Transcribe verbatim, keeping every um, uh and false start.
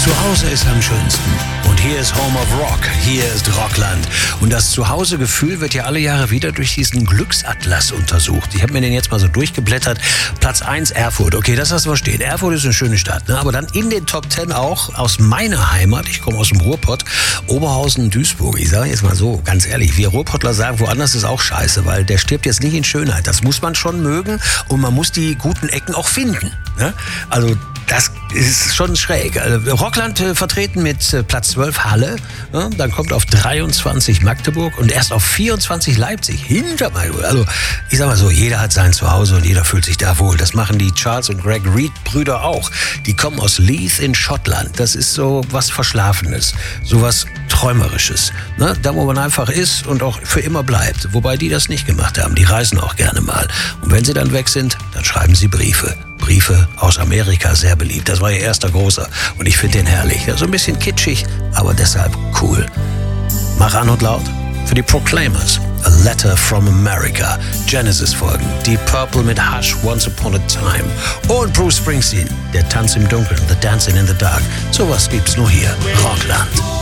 Zu Hause ist am schönsten. Und hier ist Home of Rock. Hier ist Rockland. Und das Zuhausegefühl wird ja alle Jahre wieder durch diesen Glücksatlas untersucht. Ich habe mir den jetzt mal so durchgeblättert. Platz eins Erfurt. Okay, das lassen wir stehen. Erfurt ist eine schöne Stadt. Ne? Aber dann in den Top zehn auch aus meiner Heimat. Ich komme aus dem Ruhrpott. Oberhausen, Duisburg. Ich sage jetzt mal so, ganz ehrlich. Wir Ruhrpottler sagen, woanders ist auch scheiße. Weil der stirbt jetzt nicht in Schönheit. Das muss man schon mögen. Und man muss die guten Ecken auch finden. Ne? Also das ist schon schräg. Also Rockland äh, vertreten mit äh, Platz zwölf Halle, ja, dann kommt auf dreiundzwanzig Magdeburg und erst auf vierundzwanzig Leipzig. Hinter Magdeburg. Also ich sag mal so, jeder hat sein Zuhause und jeder fühlt sich da wohl. Das machen die Charles und Greg Reed Brüder auch. Die kommen aus Leith in Schottland. Das ist so was Verschlafenes, so was Träumerisches. Ne? Da, wo man einfach ist und auch für immer bleibt. Wobei die das nicht gemacht haben. Die reisen auch gerne mal. Und wenn sie dann weg sind, dann schreiben sie Briefe. Briefe aus Amerika, sehr beliebt. Das war ihr erster großer und ich finde den herrlich. So ein bisschen kitschig, aber deshalb cool. Mach an und laut für die Proclaimers. A Letter from America. Genesis folgen. Deep Purple mit Hush, Once Upon a Time. Und Bruce Springsteen, der Tanz im Dunkeln, The Dancing in the Dark. Sowas gibt's nur hier. Rockland.